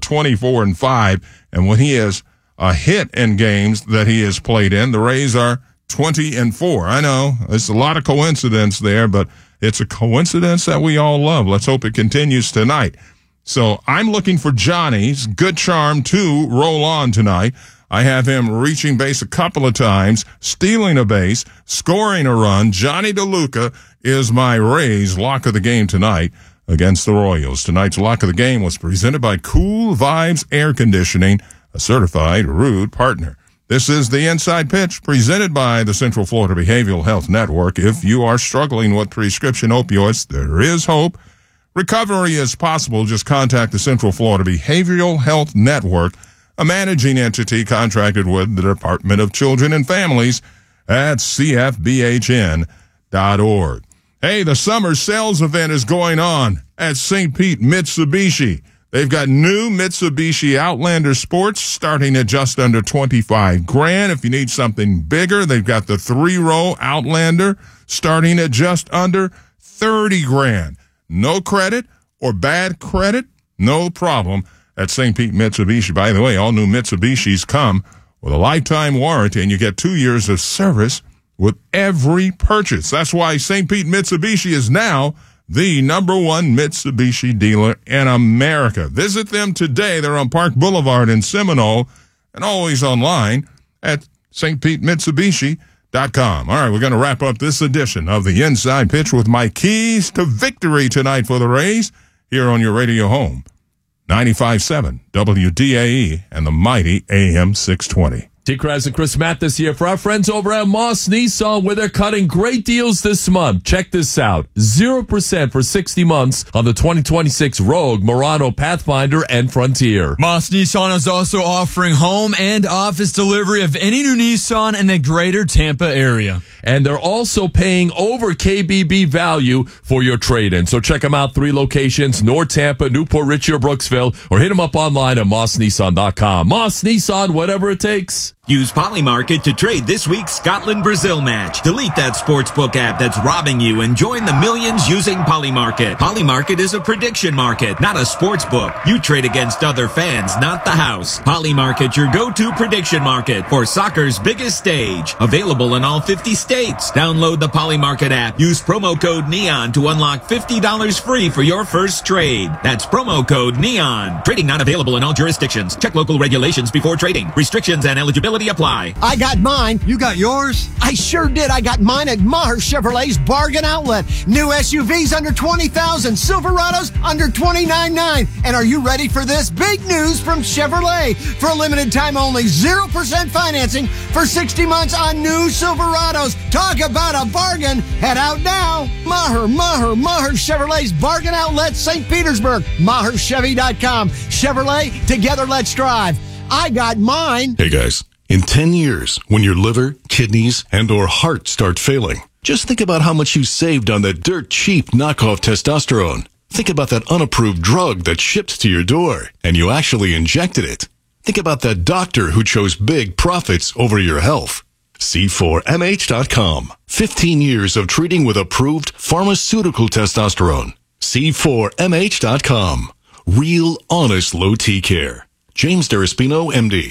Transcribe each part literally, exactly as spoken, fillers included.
twenty-four and five. And when he has a hit in games that he has played in, the Rays are twenty and four. I know there's a lot of coincidence there, but it's a coincidence that we all love. Let's hope it continues tonight. So I'm looking for Johnny's good charm to roll on tonight. I have him reaching base a couple of times, stealing a base, scoring a run. Johnny DeLuca is my Rays lock of the game tonight against the Royals. Tonight's lock of the game was presented by Cool Vibes Air Conditioning, a certified Rude partner. This is the Inside Pitch presented by the Central Florida Behavioral Health Network. If you are struggling with prescription opioids, there is hope. Recovery is possible. Just contact the Central Florida Behavioral Health Network, a managing entity contracted with the Department of Children and Families at c f b h n dot org. Hey, the summer sales event is going on at Saint Pete Mitsubishi. They've got new Mitsubishi Outlander Sports starting at just under twenty-five grand. If you need something bigger, they've got the three-row Outlander starting at just under thirty grand. No credit or bad credit, no problem at Saint Pete Mitsubishi. By the way, all new Mitsubishis come with a lifetime warranty, and you get two years of service with every purchase. That's why Saint Pete Mitsubishi is now the number one Mitsubishi dealer in America. Visit them today. They're on Park Boulevard in Seminole and always online at s t pete mitsubishi dot com. All right, we're going to wrap up this edition of the Inside Pitch with my keys to victory tonight for the Rays here on your radio home, ninety-five point seven W D A E and the mighty A M six twenty. T-Kraz and Chris Mathis here for our friends over at Moss Nissan, where they're cutting great deals this month. Check this out. zero percent for sixty months on the twenty twenty-six Rogue, Murano, Pathfinder, and Frontier. Moss Nissan is also offering home and office delivery of any new Nissan in the greater Tampa area. And they're also paying over K B B value for your trade-in. So check them out. Three locations, North Tampa, Newport Richie, or Brooksville, or hit them up online at moss nissan dot com. Moss Nissan, whatever it takes. Use Polymarket to trade this week's Scotland-Brazil match. Delete that sportsbook app that's robbing you and join the millions using Polymarket. Polymarket is a prediction market, not a sportsbook. You trade against other fans, not the house. Polymarket, your go-to prediction market for soccer's biggest stage. Available in all fifty states. Download the Polymarket app. Use promo code NEON to unlock fifty dollars free for your first trade. That's promo code NEON. Trading not available in all jurisdictions. Check local regulations before trading. Restrictions and eligibility apply. I got mine. You got yours? I sure did. I got mine at Maher Chevrolet's Bargain Outlet. New S U Vs under twenty thousand, Silverados under twenty-nine nine. And are you ready for this? Big news from Chevrolet. For a limited time only, zero percent financing for sixty months on new Silverados. Talk about a bargain. Head out now. Maher, Maher, Maher Chevrolet's Bargain Outlet, Saint Petersburg. Maher Chevy dot com. Chevrolet, together let's drive. I got mine. Hey guys. In ten years, when your liver, kidneys, and or heart start failing, just think about how much you saved on that dirt cheap knockoff testosterone. Think about that unapproved drug that shipped to your door, and you actually injected it. Think about that doctor who chose big profits over your health. C four M H dot com. fifteen years of treating with approved pharmaceutical testosterone. C four M H dot com. Real, honest, low T care. James Deraspino, M D.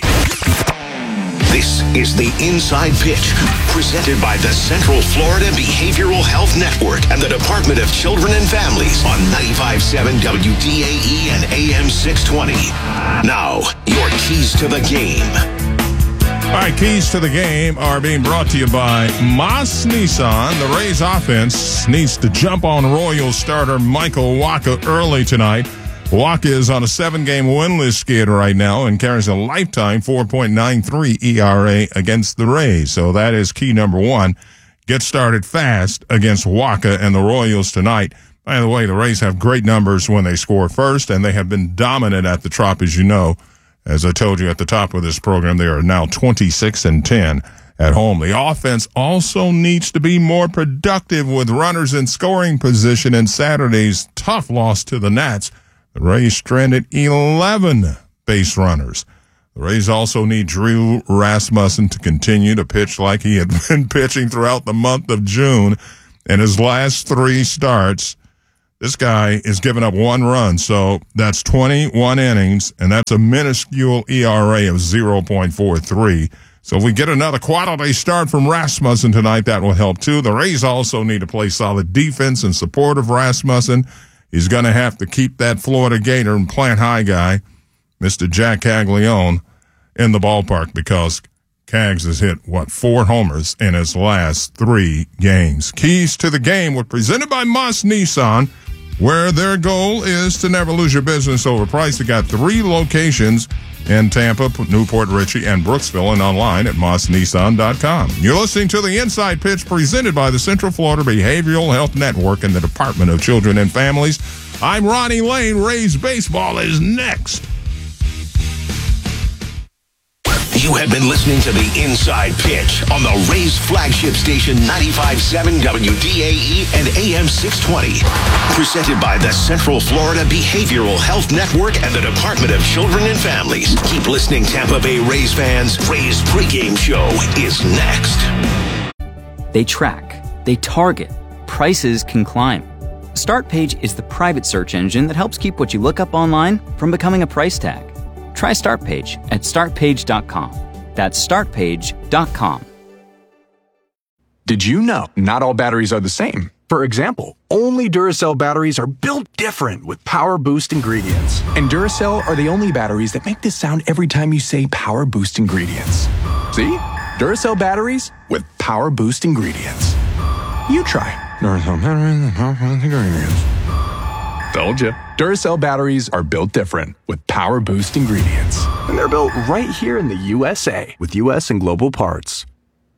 This is the Inside Pitch, presented by the Central Florida Behavioral Health Network and the Department of Children and Families on ninety-five point seven W D A E and A M six twenty. Now, your keys to the game. All right, keys to the game are being brought to you by Moss Nissan. The Rays offense needs to jump on Royals starter Michael Wacha early tonight. Wacha is on a seven-game winless skid right now and carries a lifetime four point nine three E R A against the Rays. So that is key number one. Get started fast against Wacha and the Royals tonight. By the way, the Rays have great numbers when they score first, and they have been dominant at the Trop, as you know. As I told you at the top of this program, they are now twenty-six and ten at home. The offense also needs to be more productive with runners in scoring position in Saturday's tough loss to the Nats. The Rays stranded eleven base runners. The Rays also need Drew Rasmussen to continue to pitch like he had been pitching throughout the month of June. In his last three starts, This guy is giving up one run, so that's twenty-one innings, and that's a minuscule E R A of zero point four three. So if we get another quality start from Rasmussen tonight, that will help too. The Rays also need to play solid defense in support of Rasmussen. He's going to have to keep that Florida Gator and plant high guy, Mister Jack Caglione, in the ballpark because Cags has hit, what, four homers in his last three games. Keys to the Game were presented by Moss Nissan, where their goal is to never lose your business over price. They got three locations in Tampa, Newport Richey, and Brooksville, and online at moss nissan dot com. You're listening to the Inside Pitch presented by the Central Florida Behavioral Health Network and the Department of Children and Families. I'm Ronnie Lane. Rays baseball is next. You have been listening to the Inside Pitch on the Rays flagship station ninety-five point seven W D A E and A M six twenty. Presented by the Central Florida Behavioral Health Network and the Department of Children and Families. Keep listening, Tampa Bay Rays fans. Rays pregame show is next. They track, they target, prices can climb. StartPage is the private search engine that helps keep what you look up online from becoming a price tag. Try StartPage at start page dot com. That's start page dot com. Did you know not all batteries are the same? For example, only Duracell batteries are built different with Power Boost ingredients. And Duracell are the only batteries that make this sound every time you say Power Boost ingredients. See? Duracell batteries with Power Boost ingredients. You try. Duracell batteries with Power Boost ingredients. Told you. Duracell batteries are built different with Power Boost ingredients. And they're built right here in the U S A with U S and global parts.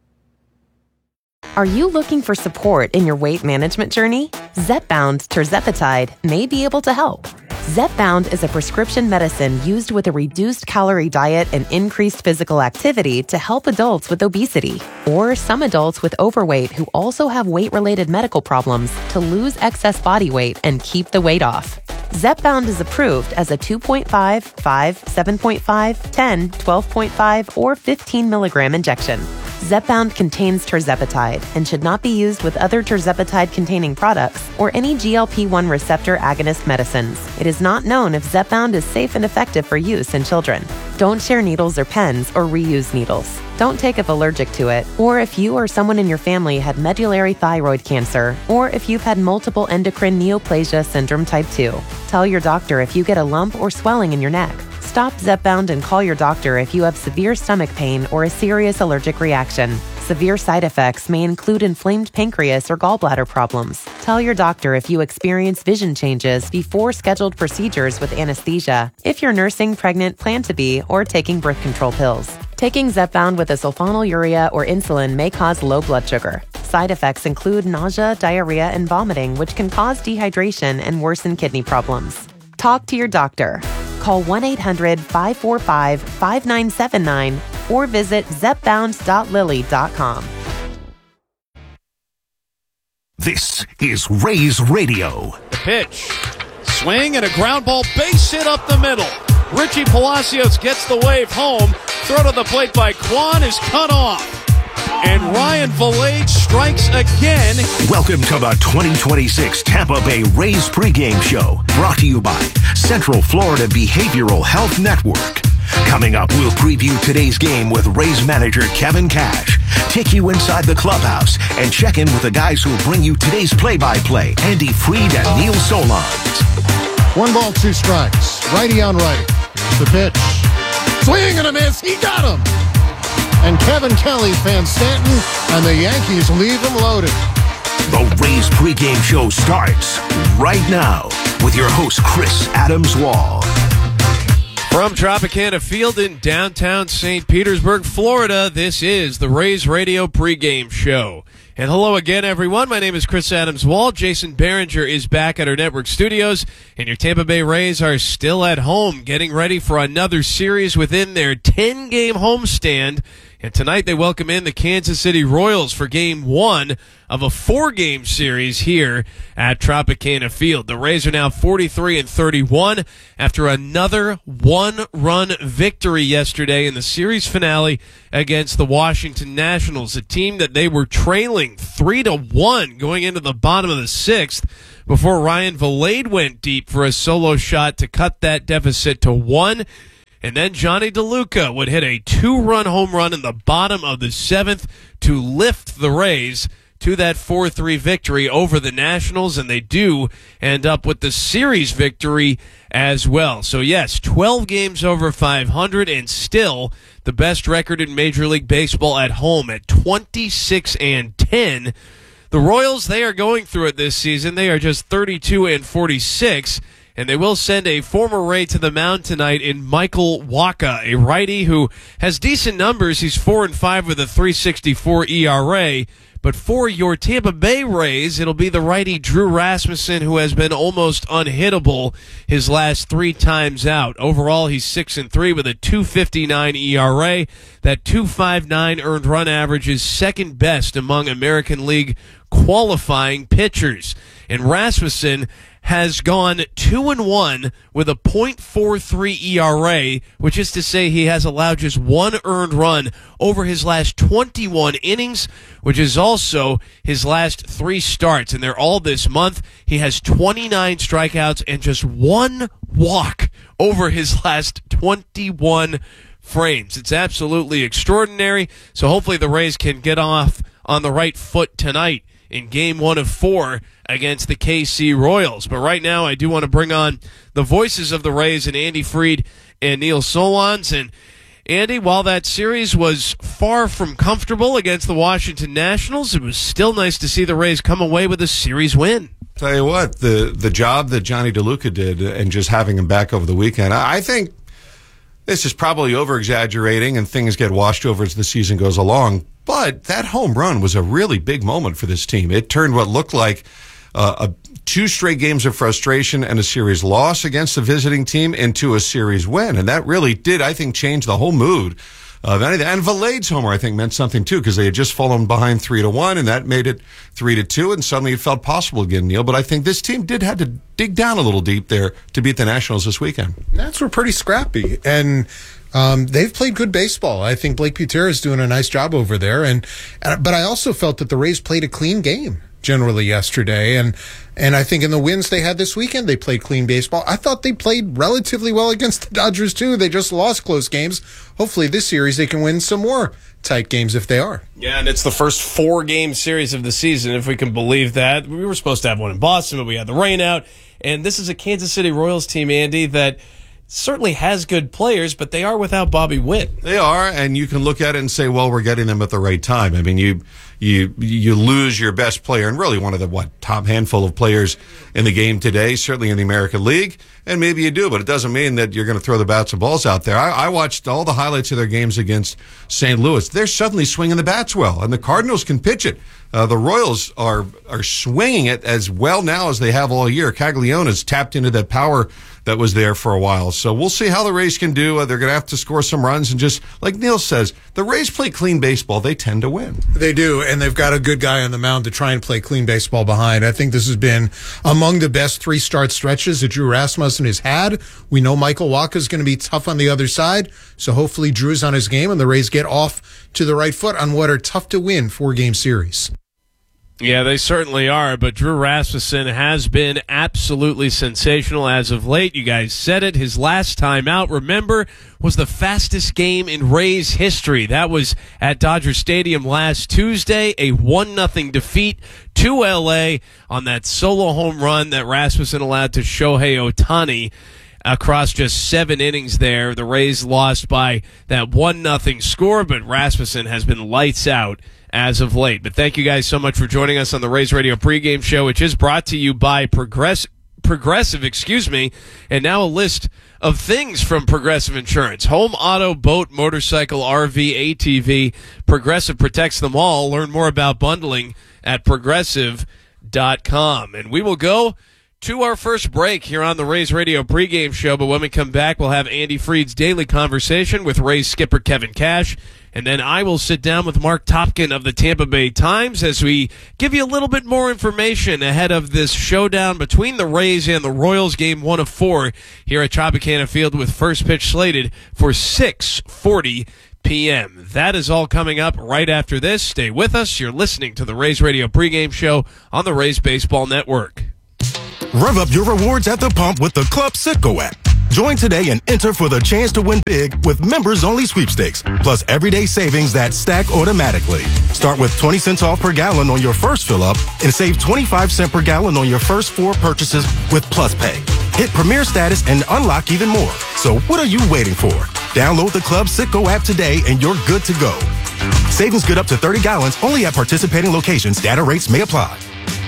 Are you looking for support in your weight management journey? Zepbound tirzepatide may be able to help. Zepbound is a prescription medicine used with a reduced calorie diet and increased physical activity to help adults with obesity or some adults with overweight who also have weight-related medical problems to lose excess body weight and keep the weight off. Zepbound is approved as a two point five, five, seven point five, ten, twelve point five, or fifteen milligram injection. Zepbound contains tirzepatide and should not be used with other tirzepatide-containing products or any G L P one receptor agonist medicines. It is not known if Zepbound is safe and effective for use in children. Don't share needles or pens or reuse needles. Don't take if allergic to it, or if you or someone in your family had medullary thyroid cancer, or if you've had multiple endocrine neoplasia syndrome type two. Tell your doctor if you get a lump or swelling in your neck. Stop Zepbound and call your doctor if you have severe stomach pain or a serious allergic reaction. Severe side effects may include inflamed pancreas or gallbladder problems. Tell your doctor if you experience vision changes before scheduled procedures with anesthesia, if you're nursing, pregnant, plan to be, or taking birth control pills. Taking Zepbound with a sulfonylurea or insulin may cause low blood sugar. Side effects include nausea, diarrhea, and vomiting, which can cause dehydration and worsen kidney problems. Talk to your doctor. Call one eight hundred, five four five, five nine seven nine or visit zepbound dot lilly dot com. This is Rays Radio. The pitch. Swing and a ground ball, base hit up the middle. Richie Palacios gets the wave home. Throw to the plate by Kwan is cut off. And Ryan Valade strikes again. Welcome to the twenty twenty-six Tampa Bay Rays pregame show, brought to you by Central Florida Behavioral Health Network. Coming up, we'll preview today's game with Rays manager Kevin Cash, take you inside the clubhouse, and check in with the guys who'll bring you today's play-by-play, Andy Freed and Neil Solondz. One ball, two strikes. Righty on righty. Here's the pitch. Swing and a miss. He got him. And Kevin Kelly fans Stanton, and the Yankees leave him loaded. The Rays pregame show starts right now with your host, Chris Adams-Wall. From Tropicana Field in downtown Saint Petersburg, Florida, this is the Rays Radio pregame show. And hello again, everyone. My name is Chris Adams-Wall. Jason Behringer is back at our network studios, and your Tampa Bay Rays are still at home, getting ready for another series within their ten-game homestand. And tonight they welcome in the Kansas City Royals for game one of a four-game series here at Tropicana Field. The Rays are now forty-three and thirty-one after another one-run victory yesterday in the series finale against the Washington Nationals, a team that they were trailing three to one going into the bottom of the sixth. before Ryan Vilade went deep for a solo shot to cut that deficit to one. And then Johnny DeLuca would hit a two-run home run in the bottom of the seventh to lift the Rays to that four three victory over the Nationals, and they do end up with the series victory as well. So yes, twelve games over five hundred, and still the best record in Major League Baseball at home at twenty-six and ten. The Royals, they are going through it this season. They are just thirty-two and forty-six. And they will send a former Ray to the mound tonight in Michael Wacha, a righty who has decent numbers. He's four and five with a three sixty-four E R A. But for your Tampa Bay Rays, it'll be the righty Drew Rasmussen, who has been almost unhittable his last three times out. Overall, he's six and three with a two fifty-nine E R A. That two fifty-nine earned run average is second best among American League qualifying pitchers. And Rasmussen has gone two and one with a point four three E R A, which is to say he has allowed just one earned run over his last twenty-one innings, which is also his last three starts, and they're all this month. He has twenty-nine strikeouts and just one walk over his last twenty-one frames. It's absolutely extraordinary. So hopefully the Rays can get off on the right foot tonight in game one of four against the K C Royals. But right now I do want to bring on the voices of the Rays and Andy Freed and Neil Solondz. And Andy, while that series was far from comfortable against the Washington Nationals, it was still nice to see the Rays come away with a series win. Tell you what, the the job that Johnny DeLuca did and just having him back over the weekend, I think this is probably over-exaggerating and things get washed over as the season goes along. But that home run was a really big moment for this team. It turned what looked like uh, a two straight games of frustration and a series loss against the visiting team into a series win. And that really did, I think, change the whole mood of anything. And Vilade's homer, I think, meant something, too, because they had just fallen behind three to one, and that made it three to two, and suddenly it felt possible again, Neil. But I think this team did have to dig down a little deep there to beat the Nationals this weekend. Nats were pretty scrappy, and Um, they've played good baseball. I think Blake Butera is doing a nice job over there. And, and but I also felt that the Rays played a clean game generally yesterday. And and I think in the wins they had this weekend, they played clean baseball. I thought they played relatively well against the Dodgers, too. They just lost close games. Hopefully this series they can win some more tight games if they are. Yeah, and it's the first four-game series of the season, if we can believe that. We were supposed to have one in Boston, but we had the rain out. And this is a Kansas City Royals team, Andy, that certainly has good players, but they are without Bobby Witt. They are, and you can look at it and say, well, we're getting them at the right time. I mean, you you you lose your best player, and really one of the, what, top handful of players in the game today, certainly in the American League, and maybe you do, but it doesn't mean that you're going to throw the bats and balls out there. I, I watched all the highlights of their games against Saint Louis. They're suddenly swinging the bats well, and the Cardinals can pitch it. Uh, the Royals are are swinging it as well now as they have all year. Cagliano's tapped into that power that was there for a while. So we'll see how the Rays can do. Uh, they're going to have to score some runs. And just like Neil says, the Rays play clean baseball. They tend to win. They do, and they've got a good guy on the mound to try and play clean baseball behind. I think this has been among the best three-start stretches that Drew Rasmussen has had. We know Michael Wacha is going to be tough on the other side, so hopefully Drew's on his game and the Rays get off to the right foot on what are tough-to-win four-game series. Yeah, they certainly are, but Drew Rasmussen has been absolutely sensational as of late. You guys said it. His last time out, remember, was the fastest game in Rays history. That was at Dodger Stadium last Tuesday, a one nothing defeat to L A on that solo home run that Rasmussen allowed to Shohei Ohtani. Across just seven innings there, the Rays lost by that one nothing score, but Rasmussen has been lights out as of late. But thank you guys so much for joining us on the Rays Radio pregame show, which is brought to you by Progress, Progressive, excuse me, and now a list of things from Progressive Insurance. Home, auto, boat, motorcycle, R V, A T V. Progressive protects them all. Learn more about bundling at progressive dot com. And we will go to our first break here on the Rays Radio pregame show, but when we come back, we'll have Andy Freed's daily conversation with Rays skipper Kevin Cash, and then I will sit down with Mark Topkin of the Tampa Bay Times as we give you a little bit more information ahead of this showdown between the Rays and the Royals, game one of four here at Tropicana Field, with first pitch slated for six forty p.m. That is all coming up right after this. Stay with us. You're listening to the Rays Radio pregame show on the Rays Baseball Network. Rev up your rewards at the pump with the Club Citgo app. Join today and enter for the chance to win big with members-only sweepstakes, plus everyday savings that stack automatically. Start with twenty cents off per gallon on your first fill-up and save twenty-five cents per gallon on your first four purchases with Plus Pay. Hit Premier status and unlock even more. So what are you waiting for? Download the Club Citgo app today and you're good to go. Savings good up to thirty gallons only at participating locations. Data rates may apply.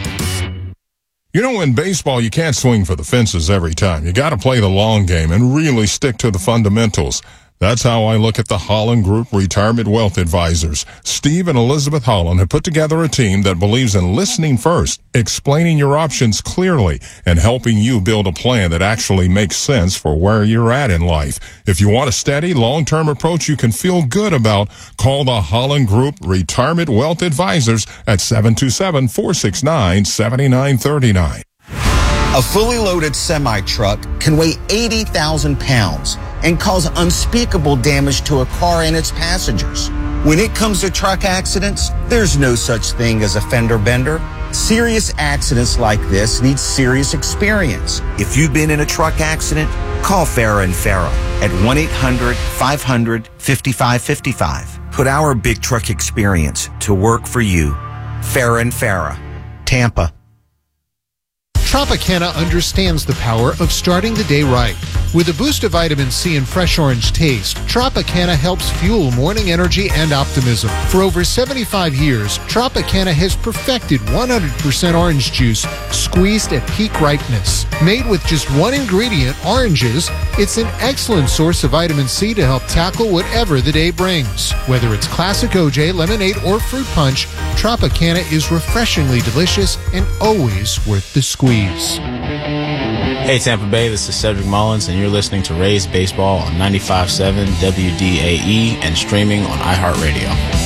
You know, in baseball, you can't swing for the fences every time. You got to play the long game and really stick to the fundamentals. That's how I look at the Holland Group Retirement Wealth Advisors. Steve and Elizabeth Holland have put together a team that believes in listening first, explaining your options clearly, and helping you build a plan that actually makes sense for where you're at in life. If you want a steady, long-term approach you can feel good about, call the Holland Group Retirement Wealth Advisors at seven two seven, four six nine, seven nine three nine. A fully loaded semi-truck can weigh eighty thousand pounds and cause unspeakable damage to a car and its passengers. When it comes to truck accidents, there's no such thing as a fender bender. Serious accidents like this need serious experience. If you've been in a truck accident, call Farah and Farah at one eight hundred, five hundred, five five five five. Put our big truck experience to work for you. Farah and Farah, Tampa. Tropicana understands the power of starting the day right. With a boost of vitamin C and fresh orange taste, Tropicana helps fuel morning energy and optimism. For over seventy-five years, Tropicana has perfected one hundred percent orange juice squeezed at peak ripeness. Made with just one ingredient, oranges, it's an excellent source of vitamin C to help tackle whatever the day brings. Whether it's classic O J, lemonade, or fruit punch, Tropicana is refreshingly delicious and always worth the squeeze. Hey Tampa Bay, this is Cedric Mullins, and you're listening to Rays Baseball on ninety-five point seven W D A E and streaming on iHeartRadio.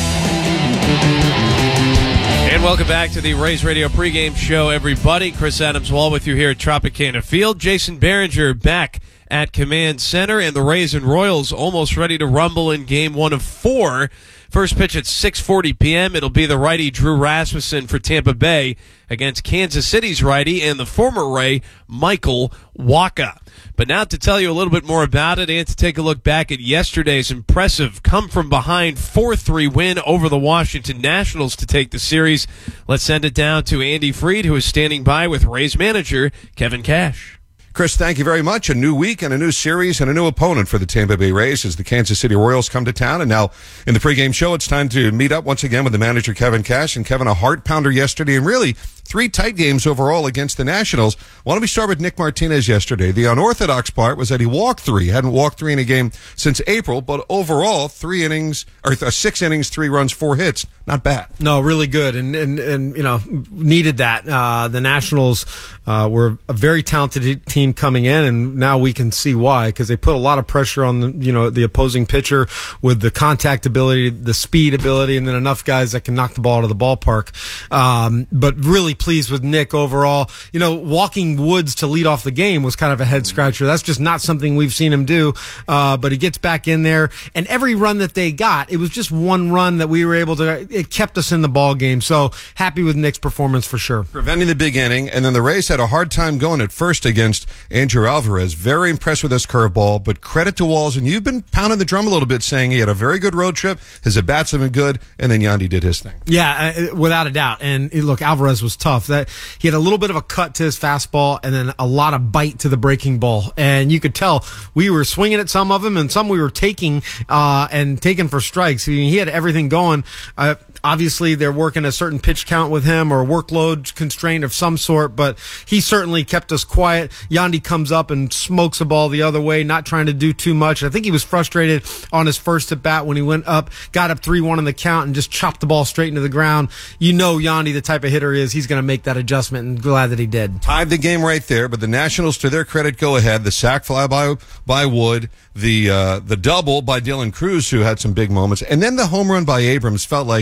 And welcome back to the Rays Radio pregame show, everybody. Chris Adams-Wall with you here at Tropicana Field. Jason Behringer back at Command Center, and the Rays and Royals almost ready to rumble in game one of four. First pitch at six forty p.m. It'll be the righty Drew Rasmussen for Tampa Bay against Kansas City's righty and the former Ray, Michael Wacha. But now to tell you a little bit more about it and to take a look back at yesterday's impressive come-from-behind four three win over the Washington Nationals to take the series, let's send it down to Andy Freed, who is standing by with Rays manager Kevin Cash. Chris, thank you very much. A new week and a new series and a new opponent for the Tampa Bay Rays as the Kansas City Royals come to town. And now in the pregame show, it's time to meet up once again with the manager, Kevin Cash. And Kevin, a heart pounder yesterday, and really three tight games overall against the Nationals. Why don't we start with Nick Martinez yesterday? The unorthodox part was that he walked three. He hadn't walked three in a game since April, but overall, three innings, or six innings, three runs, four hits. Not bad. No, really good. And, and, and you know, needed that. Uh, the Nationals uh, were a very talented team coming in, and now we can see why, because they put a lot of pressure on the, you know, the opposing pitcher with the contact ability, the speed ability, and then enough guys that can knock the ball out of the ballpark. Um, but really pleased with Nick overall. You know, walking Woods to lead off the game was kind of a head scratcher. That's just not something we've seen him do. Uh, but he gets back in there, and every run that they got, it was just one run that we were able to, it kept us in the ball game. So happy with Nick's performance for sure. Preventing the big inning, and then the Rays had a hard time going at first against Andrew Alvarez. Very impressed with his curveball, but credit to Walls, and you've been pounding the drum a little bit saying he had a very good road trip, his at-bats have been good, and then Yandy did his thing. Yeah, uh, without a doubt. And uh, look, Alvarez was tough. That he had a little bit of a cut to his fastball and then a lot of bite to the breaking ball. And you could tell we were swinging at some of them, and some we were taking uh, and taking for strikes. I mean, he had everything going. Uh, Obviously, they're working a certain pitch count with him or workload constraint of some sort, but he certainly kept us quiet. Yandy comes up and smokes the ball the other way, not trying to do too much. I think he was frustrated on his first at bat when he went up, got up three one in the count, and just chopped the ball straight into the ground. You know Yandy, the type of hitter he is, he's going to make that adjustment, and glad that he did. Tied the game right there, but the Nationals, to their credit, go ahead. The sac fly by, by Wood, the, uh, the double by Dylan Cruz, who had some big moments, and then the home run by Abrams felt like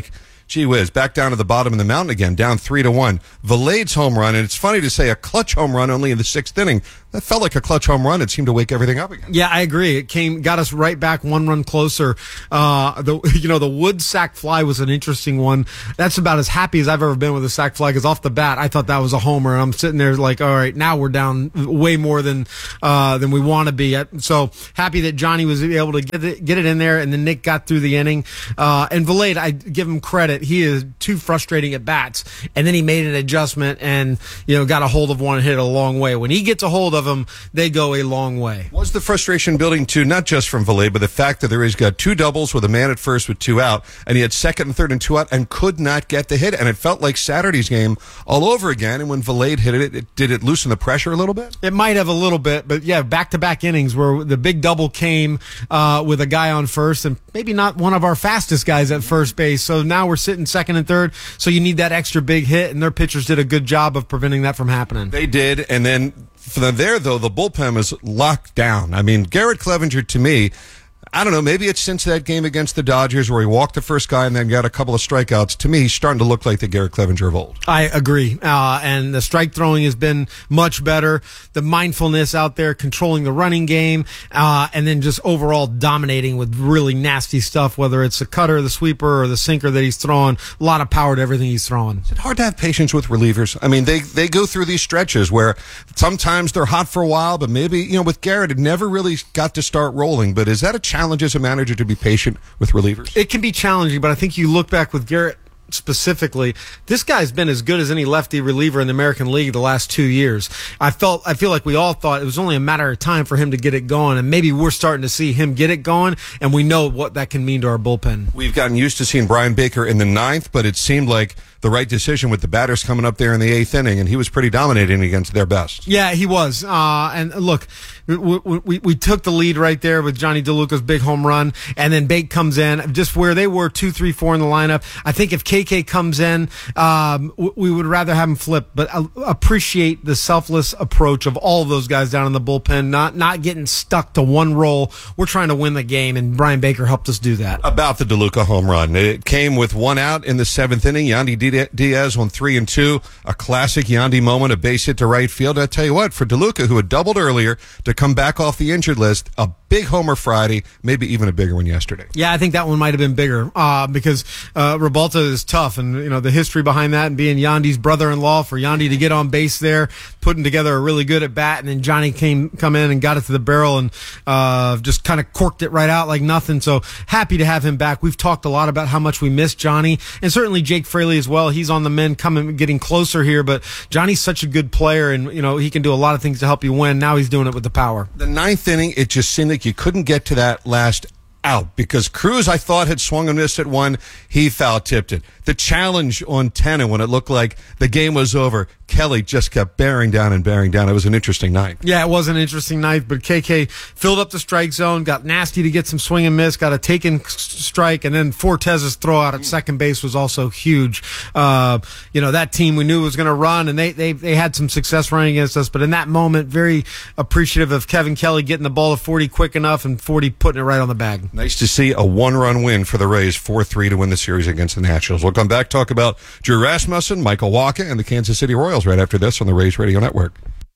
gee whiz, back down to the bottom of the mountain again, down three to one. Valade's home run, and it's funny to say a clutch home run only in the sixth inning. That felt like a clutch home run. It seemed to wake everything up again. Yeah, I agree. It came, got us right back one run closer. Uh, the, you know, the Wood sac fly was an interesting one. That's about as happy as I've ever been with a sac fly, because off the bat, I thought that was a homer. And I'm sitting there like, all right, now we're down way more than, uh, than we want to be. So happy that Johnny was able to get it, get it in there, and then Nick got through the inning. Uh, and Valade, I give him credit. He is too frustrating at bats. And then he made an adjustment and, you know, got a hold of one and hit it a long way. When he gets a hold of them, they go a long way. Was the frustration building too, not just from Valade, but the fact that there he's got two doubles with a man at first with two out, and he had second and third and two out and could not get the hit, and it felt like Saturday's game all over again. And when Valade hit it, it did it loosen the pressure a little bit? It might have a little bit, but yeah, back-to-back innings where the big double came uh, with a guy on first, and maybe not one of our fastest guys at first base. So now we're sitting second and third, so you need that extra big hit, and their pitchers did a good job of preventing that from happening. They did, and then from there, though, the bullpen was locked down. I mean, Garrett Clevenger, to me, I don't know, maybe it's since that game against the Dodgers where he walked the first guy and then got a couple of strikeouts. To me, he's starting to look like the Garrett Clevenger of old. I agree. Uh, and the strike throwing has been much better. The mindfulness out there, controlling the running game, uh, and then just overall dominating with really nasty stuff, whether it's the cutter, the sweeper, or the sinker that he's throwing. A lot of power to everything he's throwing. Is it hard to have patience with relievers? I mean, they, they go through these stretches where sometimes they're hot for a while, but maybe, you know, with Garrett, it never really got to start rolling. But is that a challenge as a manager to be patient with relievers? It can be challenging, but I think you look back with Garrett specifically, this guy's been as good as any lefty reliever in the American League the last two years. I felt, I feel like we all thought it was only a matter of time for him to get it going, and maybe we're starting to see him get it going, and we know what that can mean to our bullpen. We've gotten used to seeing Brian Baker in the ninth, but it seemed like the right decision with the batters coming up there in the eighth inning, and he was pretty dominating against their best. Yeah, he was. Uh, and look, we, we, we took the lead right there with Johnny DeLuca's big home run, and then Bake comes in, just where they were two, three, four in the lineup. I think if K K comes in, um, we would rather have him flip, but I appreciate the selfless approach of all of those guys down in the bullpen, not, not getting stuck to one role. We're trying to win the game, and Brian Baker helped us do that. About the DeLuca home run, it came with one out in the seventh inning. Yandy Diaz on three and two, a classic Yandy moment, a base hit to right field. I tell you what, for DeLuca, who had doubled earlier, to come back off the injured list, a big homer Friday, maybe even a bigger one yesterday. Yeah, I think that one might have been bigger uh, because uh, Rebalta is tough, and you know the history behind that, and being Yandy's brother-in-law, for Yandy to get on base there, putting together a really good at bat, and then Johnny came come in and got it to the barrel and uh, just kind of corked it right out like nothing. So happy to have him back. We've talked a lot about how much we miss Johnny, and certainly Jake Fraley as well. He's on the mend, coming getting closer here, but Johnny's such a good player, and you know he can do a lot of things to help you win. Now he's doing it with the power. The ninth inning, it just seemed like you couldn't get to that last out because Cruz, I thought, had swung and missed at one. He foul tipped it. The challenge on ten, and when it looked like the game was over, Kelly just kept bearing down and bearing down. It was an interesting night. Yeah, it was an interesting night, but K K filled up the strike zone, got nasty to get some swing and miss, got a taken strike, and then Fortez's throw out at second base was also huge. Uh, you know, that team we knew was going to run, and they, they, they had some success running against us, but in that moment, very appreciative of Kevin Kelly getting the ball to forty quick enough and forty putting it right on the bag. Nice to see a one-run win for the Rays, four three to win the series against the Nationals. We'll come back, talk about Drew Rasmussen, Michael Wacha, and the Kansas City Royals right after this on the Rays Radio Network.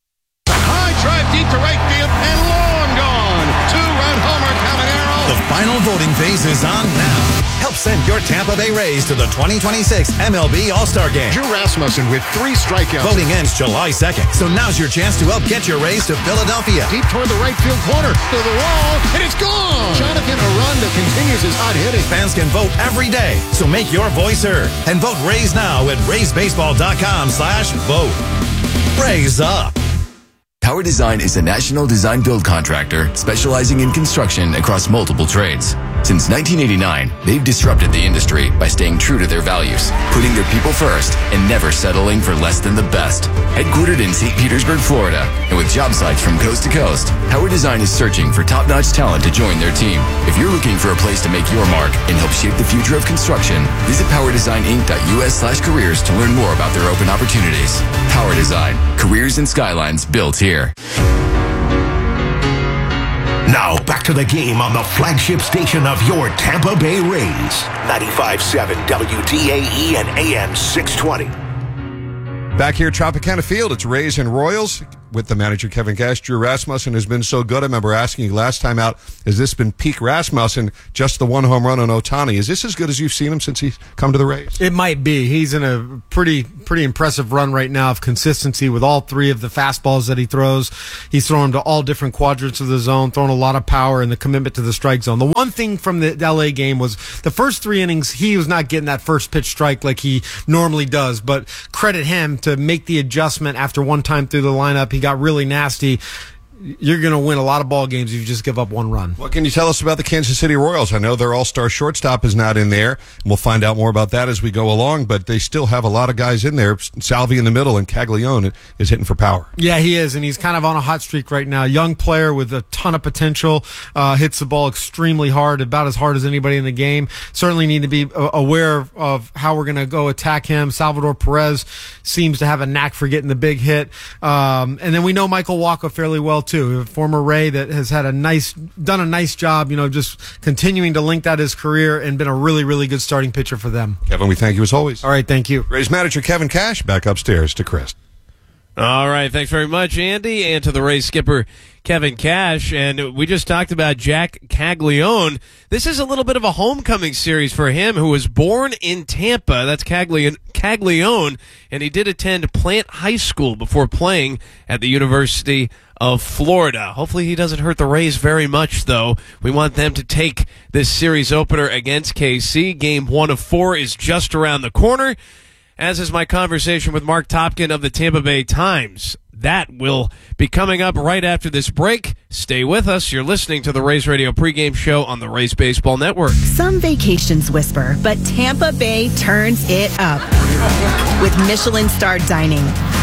High drive deep to right field and long gone. Two-run homer, Caminero. The final voting phase is on now. Help send your Tampa Bay Rays to the twenty twenty-six M L B All-Star Game. Drew Rasmussen with three strikeouts. Voting ends July second, so now's your chance to help get your Rays to Philadelphia. Deep toward the right field corner, to the wall, and it's gone! Jonathan Aranda continues his hot hitting. Fans can vote every day, so make your voice heard. And vote Rays now at rays baseball dot com slash vote. Rays up! Power Design is a national design build contractor specializing in construction across multiple trades. Since nineteen eighty-nine, they've disrupted the industry by staying true to their values, putting their people first, and never settling for less than the best. Headquartered in Saint Petersburg, Florida, and with job sites from coast to coast, Power Design is searching for top-notch talent to join their team. If you're looking for a place to make your mark and help shape the future of construction, visit power design inc dot u s slash careers to learn more about their open opportunities. Power Design, careers and skylines built here. Now back to the game on the flagship station of your Tampa Bay Rays. ninety-five point seven W D A E and A M six twenty. Back here at Tropicana Field, it's Rays and Royals with the manager, Kevin Cash. Drew Rasmussen has been so good. I remember asking you last time out, has this been peak Rasmussen, just the one home run on Ohtani? Is this as good as you've seen him since he's come to the Rays? It might be. He's in a pretty pretty impressive run right now of consistency with all three of the fastballs that he throws. He's throwing to all different quadrants of the zone, throwing a lot of power and the commitment to the strike zone. The one thing from the L A game was the first three innings, he was not getting that first pitch strike like he normally does, but credit him to make the adjustment after one time through the lineup. He got really nasty. You're going to win a lot of ball games if you just give up one run. What can you tell us about the Kansas City Royals? I know their all-star shortstop is not in there, and we'll find out more about that as we go along, but they still have a lot of guys in there. Salvi in the middle, and Caglione is hitting for power. Yeah, he is, and he's kind of on a hot streak right now. Young player with a ton of potential, uh, hits the ball extremely hard, about as hard as anybody in the game. Certainly need to be aware of, of how we're going to go attack him. Salvador Perez seems to have a knack for getting the big hit. Um, and then we know Michael Wacha fairly well, too, a former Ray that has had a nice, done a nice job, you know, just continuing to link out his career and been a really, really good starting pitcher for them. Kevin, we thank you as always. All right, thank you. Rays manager Kevin Cash back upstairs to Chris. All right, thanks very much, Andy, and to the Rays skipper, Kevin Cash. And we just talked about Jack Caglione. This is a little bit of a homecoming series for him, who was born in Tampa. That's Caglione, Caglione, and he did attend Plant High School before playing at the University of Florida. Hopefully he doesn't hurt the Rays very much, though. We want them to take this series opener against K C. Game one of four is just around the corner, as is my conversation with Mark Topkin of the Tampa Bay Times. That will be coming up right after this break. Stay with us. You're listening to the Rays Radio pregame show on the Rays Baseball Network. Some vacations whisper, but Tampa Bay turns it up with Michelin-starred dining,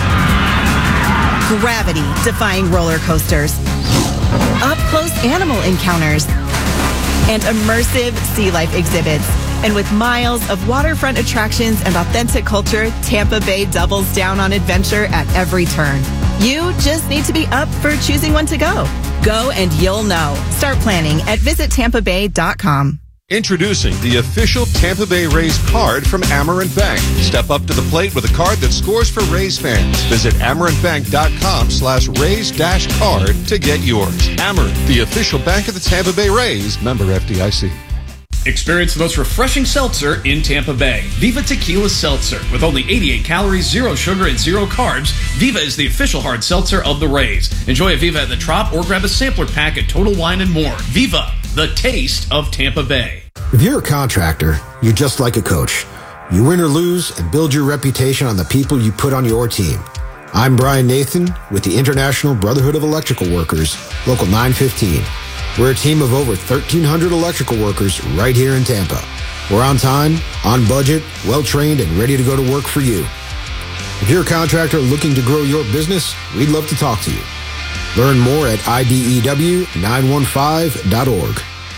gravity-defying roller coasters, up-close animal encounters, and immersive sea life exhibits. And with miles of waterfront attractions and authentic culture, Tampa Bay doubles down on adventure at every turn. You just need to be up for choosing one to go. Go and you'll know. Start planning at visit tampa bay dot com. Introducing the official Tampa Bay Rays card from Amerant Bank. Step up to the plate with a card that scores for Rays fans. Visit amerant bank dot com slash Rays dash card to get yours. Amerant, the official bank of the Tampa Bay Rays. Member F D I C. Experience the most refreshing seltzer in Tampa Bay. Viva Tequila Seltzer. With only eighty-eight calories, zero sugar, and zero carbs, Viva is the official hard seltzer of the Rays. Enjoy a Viva at the Trop or grab a sampler pack at Total Wine and More. Viva, the taste of Tampa Bay. If you're a contractor, you're just like a coach. You win or lose and build your reputation on the people you put on your team. I'm Brian Nathan with the International Brotherhood of Electrical Workers, Local nine fifteen. We're a team of over thirteen hundred electrical workers right here in Tampa. We're on time, on budget, well-trained, and ready to go to work for you. If you're a contractor looking to grow your business, we'd love to talk to you. Learn more at I D E W nine one five dot org.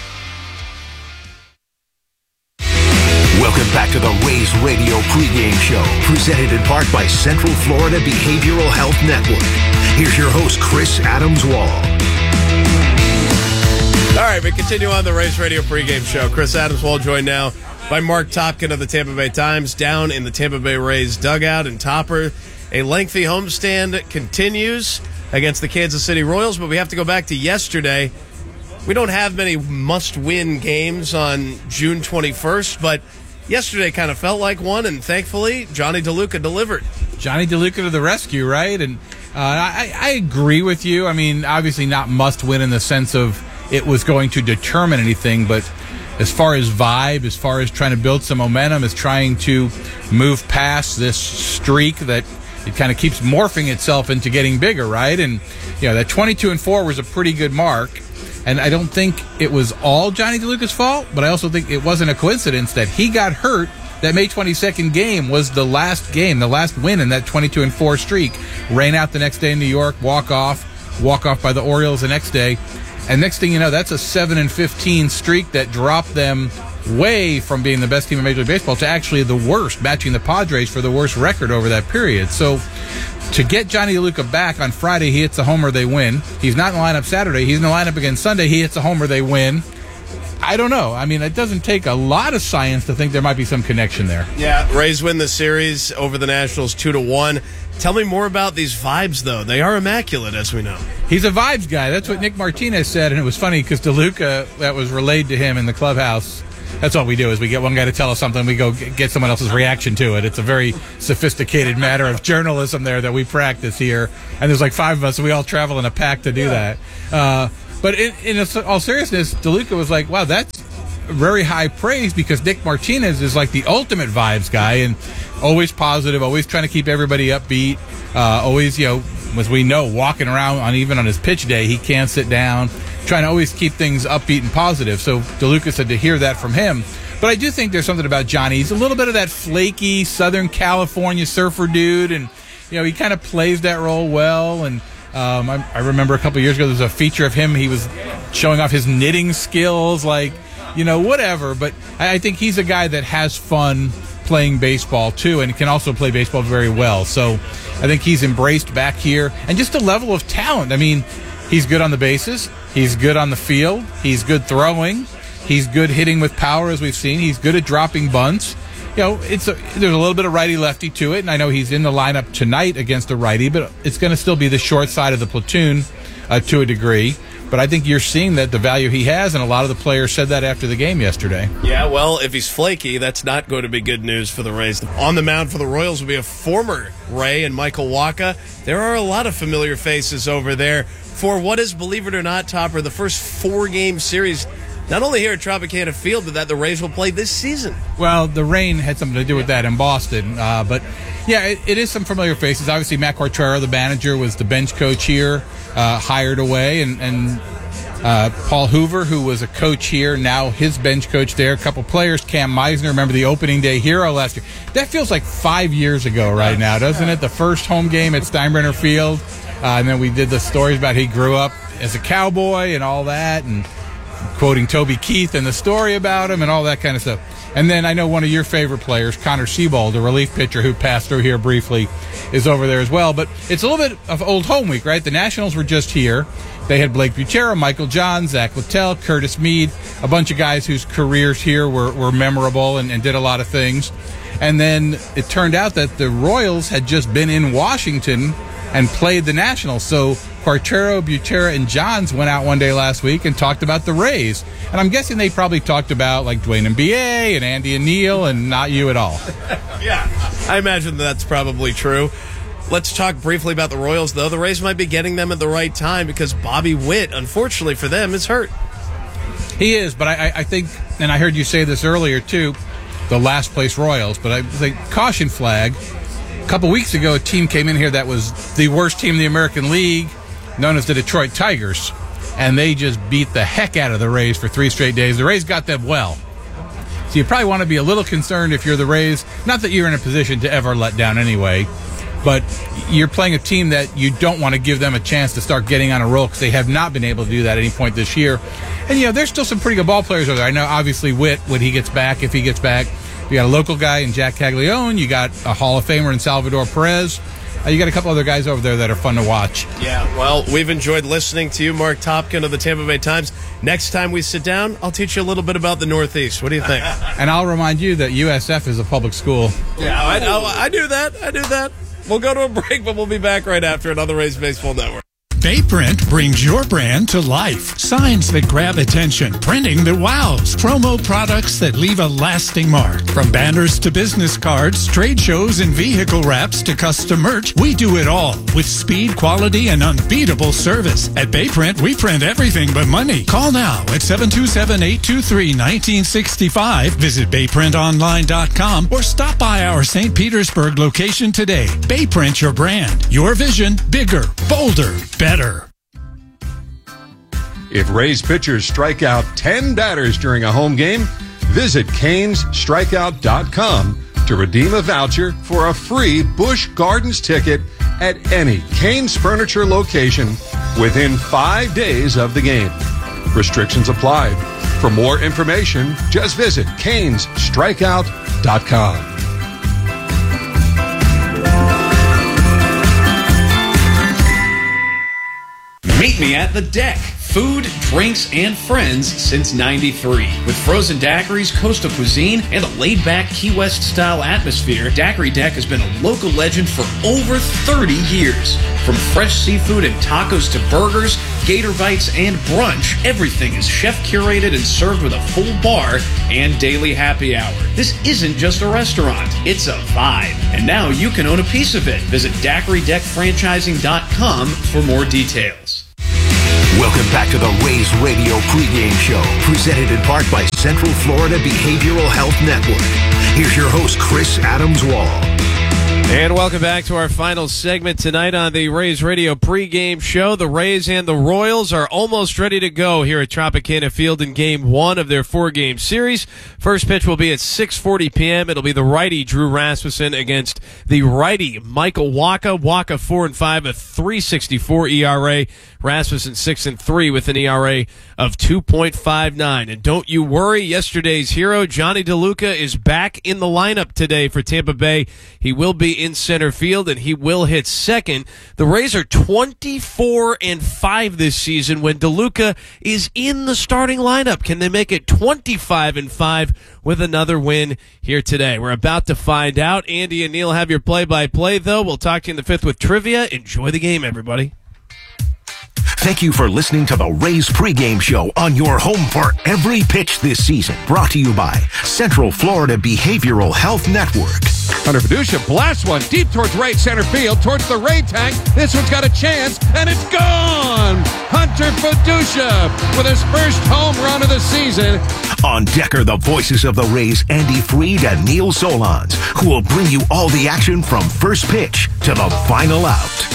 Welcome back to the Rays Radio pregame show, presented in part by Central Florida Behavioral Health Network. Here's your host, Chris Adams-Wall. All right, we continue on the Rays Radio pregame show. Chris Adams-Wall joined now by Mark Topkin of the Tampa Bay Times down in the Tampa Bay Rays dugout and Topper. A lengthy homestand continues against the Kansas City Royals, but we have to go back to yesterday. We don't have many must-win games on June twenty-first, but yesterday kind of felt like one, and thankfully, Johnny DeLuca delivered. Johnny DeLuca to the rescue, right? And uh, I, I agree with you. I mean, obviously not must-win in the sense of it was going to determine anything, but as far as vibe, as far as trying to build some momentum, as trying to move past this streak that it kind of keeps morphing itself into getting bigger, right? And, you know, that twenty-two and four was a pretty good mark. And I don't think it was all Johnny DeLuca's fault, but I also think it wasn't a coincidence that he got hurt. That May twenty-second game was the last game, the last win in that twenty-two and four streak. Rain out the next day in New York, walk off, walk off by the Orioles the next day. And next thing you know, that's a seven and fifteen streak that dropped them way from being the best team in Major League Baseball to actually the worst, matching the Padres for the worst record over that period. So to get Johnny DeLuca back on Friday, he hits a homer, they win. He's not in the lineup Saturday. He's in the lineup again Sunday. He hits a homer, they win. I don't know. I mean, it doesn't take a lot of science to think there might be some connection there. Yeah, Rays win the series over the Nationals two to one. Tell me more about these vibes, though. They are immaculate, as we know. He's a vibes guy. That's what Nick Martinez said, and it was funny because DeLuca, that was relayed to him in the clubhouse. That's all we do is we get one guy to tell us something, we go get someone else's reaction to it. It's a very sophisticated matter of journalism there that we practice here, and there's like five of us, and we all travel in a pack to do that. Uh, but in, in all seriousness, DeLuca was like, wow, that's very high praise because Nick Martinez is like the ultimate vibes guy and always positive, always trying to keep everybody upbeat, uh, always, you know, as we know, walking around on even on his pitch day, he can't sit down, trying to always keep things upbeat and positive. So DeLuca said to hear that from him. But I do think there's something about Johnny. He's a little bit of that flaky Southern California surfer dude, and you know he kind of plays that role well. And um, I, I remember a couple of years ago there was a feature of him. He was showing off his knitting skills, like you know whatever. But I, I think he's a guy that has fun playing baseball too, and can also play baseball very well. So I think he's embraced back here, and just a level of talent. I mean, he's good on the bases. He's good on the field. He's good throwing. He's good hitting with power, as we've seen. He's good at dropping bunts. You know, it's a, there's a little bit of righty-lefty to it, and I know he's in the lineup tonight against a righty, but it's going to still be the short side of the platoon uh, to a degree. But I think you're seeing that the value he has, and a lot of the players said that after the game yesterday. Yeah, well, if he's flaky, that's not going to be good news for the Rays. On the mound for the Royals will be a former Ray and Michael Wacha. There are a lot of familiar faces over there for what is, believe it or not, Topper, the first four-game series, not only here at Tropicana Field, but that the Rays will play this season. Well, the rain had something to do with that in Boston. Uh, but, yeah, it, it is some familiar faces. Obviously, Matt Quartraro, the manager, was the bench coach here, uh, hired away. And, and uh, Paul Hoover, who was a coach here, now his bench coach there. A couple players, Cam Meisner, remember the opening day hero last year. That feels like five years ago right now, doesn't it? The first home game at Steinbrenner Field. Uh, and then we did the stories about he grew up as a cowboy and all that, and quoting Toby Keith and the story about him and all that kind of stuff. And then I know one of your favorite players, Connor Seabold, the relief pitcher who passed through here briefly, is over there as well. But it's a little bit of old home week, right? The Nationals were just here. They had Blake Butera, Michael John, Zach Littell, Curtis Mead, a bunch of guys whose careers here were, were memorable and, and did a lot of things. And then it turned out that the Royals had just been in Washington and played the Nationals. So Quartraro, Butera, and Johns went out one day last week and talked about the Rays. And I'm guessing they probably talked about like Dwayne M B A and Andy and Neil and not you at all. Yeah, I imagine that's probably true. Let's talk briefly about the Royals, though. The Rays might be getting them at the right time because Bobby Witt, unfortunately for them, is hurt. He is, but I, I think, and I heard you say this earlier too, the last place Royals, but I think caution flag. A couple weeks ago, a team came in here that was the worst team in the American League, known as the Detroit Tigers, and they just beat the heck out of the Rays for three straight days. The Rays got them well. So you probably want to be a little concerned if you're the Rays. Not that you're in a position to ever let down anyway, but you're playing a team that you don't want to give them a chance to start getting on a roll because they have not been able to do that at any point this year. And, you know, there's still some pretty good ball players over there. I know, obviously, Witt, when he gets back, if he gets back. You got a local guy in Jack Caglione. You got a Hall of Famer in Salvador Perez. Uh, you got a couple other guys over there that are fun to watch. Yeah, well, we've enjoyed listening to you, Mark Topkin of the Tampa Bay Times. Next time we sit down, I'll teach you a little bit about the Northeast. What do you think? And I'll remind you that U S F is a public school. Yeah, I, I, I do that. I do that. We'll go to a break, but we'll be back right after another Rays Baseball Network. Bayprint brings your brand to life. Signs that grab attention, printing that wows, promo products that leave a lasting mark. From banners to business cards, trade shows and vehicle wraps to custom merch, we do it all with speed, quality, and unbeatable service. At Bayprint, we print everything but money. Call now at seven two seven, eight two three, one nine six five. Visit bay print online dot com or stop by our Saint Petersburg location today. Bayprint your brand. Your vision, bigger, bolder, better. If Rays pitchers strike out ten batters during a home game, visit canes strikeout dot com to redeem a voucher for a free Busch Gardens ticket at any Canes Furniture location within five days of the game. Restrictions apply. For more information, just visit canes strikeout dot com. Meet me at the Deck. Food, drinks, and friends since ninety-three. With frozen daiquiris, coastal cuisine, and a laid-back Key West-style atmosphere, Daiquiri Deck has been a local legend for over thirty years. From fresh seafood and tacos to burgers, gator bites, and brunch, everything is chef-curated and served with a full bar and daily happy hour. This isn't just a restaurant, it's a vibe. And now you can own a piece of it. Visit daiquiri deck franchising dot com for more details. Welcome back to the Rays Radio pregame show, presented in part by Central Florida Behavioral Health Network. Here's your host, Chris Adams-Wall. And welcome back to our final segment tonight on the Rays Radio pregame show. The Rays and the Royals are almost ready to go here at Tropicana Field in game one of their four-game series. First pitch will be at six forty p.m. It'll be the righty Drew Rasmussen against the righty Michael Wacha. Wacha four and five, a three sixty-four E R A. Rasmussen six and three with an E R A of two point five nine. And don't you worry, yesterday's hero Johnny DeLuca is back in the lineup today for Tampa Bay. He will be in center field and he will hit second. The Rays are twenty-four and five this season when DeLuca is in the starting lineup. Can they make it twenty-five and five with another win here today? We're about to find out. Andy and Neil have your play-by-play, though. We'll talk to you in the fifth with trivia. Enjoy the game, everybody. Thank you for listening to the Rays pregame show on your home for every pitch this season. Brought to you by Central Florida Behavioral Health Network. Hunter Fiducia blasts one deep towards right center field, towards the Ray tank. This one's got a chance, and it's gone! Hunter Fiducia with his first home run of the season. On deck are the voices of the Rays, Andy Freed and Neil Solondz, who will bring you all the action from first pitch to the final out.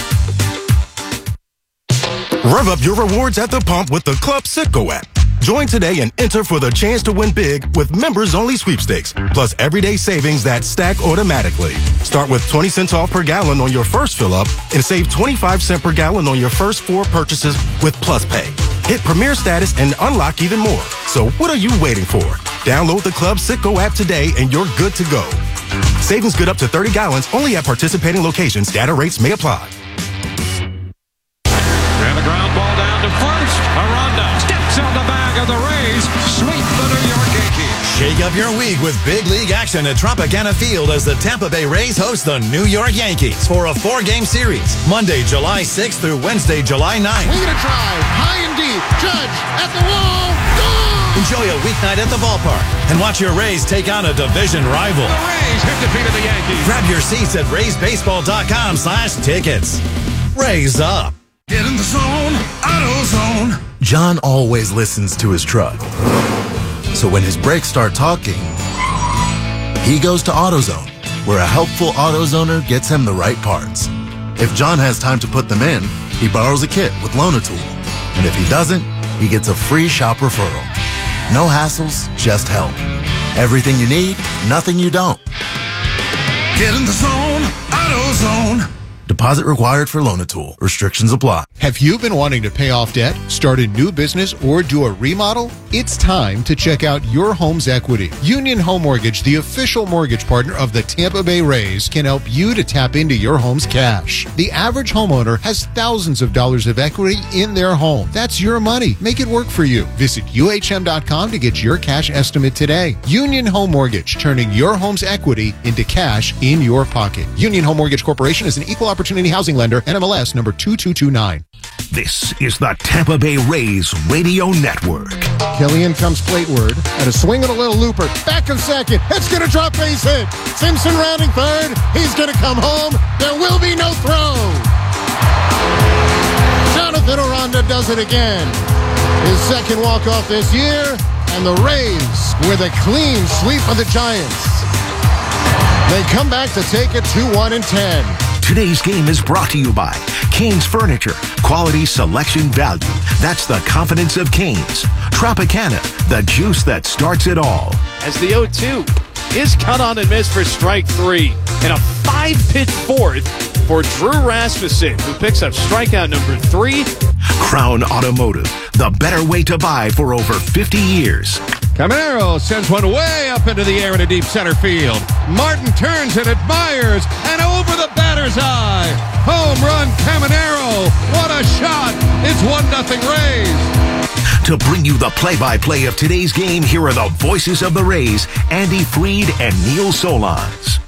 Rev up your rewards at the pump with the Club Citgo app. Join today and enter for the chance to win big with members-only sweepstakes, plus everyday savings that stack automatically. Start with twenty cents off per gallon on your first fill-up and save twenty-five cents per gallon on your first four purchases with Plus Pay. Hit Premier status and unlock even more. So what are you waiting for? Download the Club Citgo app today and you're good to go. Savings good up to thirty gallons only at participating locations. Data rates may apply. And the ground ball down to first. Aranda steps on the bag of the Rays. Sweep the New York Yankees. Shake up your week with big league action at Tropicana Field as the Tampa Bay Rays host the New York Yankees for a four-game series. Monday, July sixth through Wednesday, July ninth. We're going to drive high and deep. Judge at the wall. Goal! Enjoy a weeknight at the ballpark and watch your Rays take on a division rival. The Rays have defeated the Yankees. Grab your seats at rays baseball dot com slash tickets. Rays up. Get in the zone, AutoZone. John always listens to his truck. So when his brakes start talking, he goes to AutoZone, where a helpful AutoZoner gets him the right parts. If John has time to put them in, he borrows a kit with Loan-A-Tool. And if he doesn't, he gets a free shop referral. No hassles, just help. Everything you need, nothing you don't. Get in the zone, AutoZone. Deposit required for Loan-A-Tool. Restrictions apply. Have you been wanting to pay off debt, start a new business, or do a remodel? It's time to check out Your Home's Equity. Union Home Mortgage, the official mortgage partner of the Tampa Bay Rays, can help you to tap into your home's cash. The average homeowner has thousands of dollars of equity in their home. That's your money. Make it work for you. Visit U H M dot com to get your cash estimate today. Union Home Mortgage, turning your home's equity into cash in your pocket. Union Home Mortgage Corporation is an equal opportunity housing lender, N M L S number two two two nine. This is the Tampa Bay Rays Radio Network. Killian comes plateward, and a swing and a little looper. Back of second. It's going to drop base hit. Simpson rounding third. He's going to come home. There will be no throw. Jonathan Aranda does it again. His second walk-off this year, and the Rays with a clean sweep of the Giants. They come back to take it two one and ten. Today's game is brought to you by Canes Furniture. Quality, selection, value. That's the confidence of Canes. Tropicana, the juice that starts it all. As the oh two is cut on and missed for strike three. And a five-pitch fourth for Drew Rasmussen, who picks up strikeout number three. Crown Automotive, the better way to buy for over fifty years. Caminero sends one way up into the air in a deep center field. Martin turns and admires, and over the batter's Barzai. Home run, Caminero. What a shot. It's one nothing Rays. To bring you the play-by-play of today's game, here are the voices of the Rays, Andy Freed and Neil Solondz.